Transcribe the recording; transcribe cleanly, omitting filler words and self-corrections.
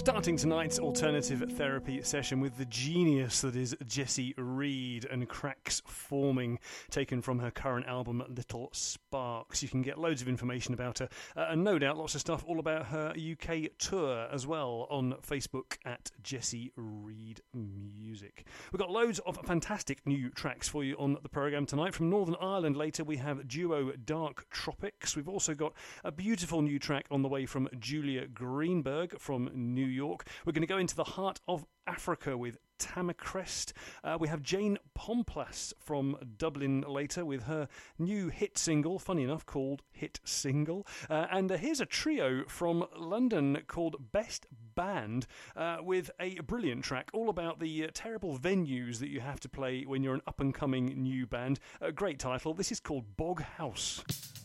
Starting tonight's alternative therapy session with the genius that is Jessie Reed and Cracks Forming, taken from her current album Little Sparks. You can get loads of information about her and no doubt lots of stuff all about her UK tour as well on Facebook at Jessie Reed Music. We've got loads of fantastic new tracks for you on the programme tonight. From Northern Ireland later we have duo Dark Tropics. We've also got a beautiful new track on the way from Julia Greenberg from New York. We're going to go into the heart of Africa with Tamacrest. We have Jane Pomplas from Dublin later with her new hit single, funny enough, called Hit Single. And here's a trio from London called Best Band with a brilliant track all about the terrible venues that you have to play when you're an up-and-coming new band. A great title. This is called Bog House.